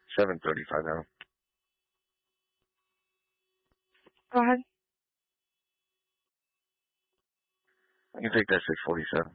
7:35 now. Go ahead. I can take that 6:47.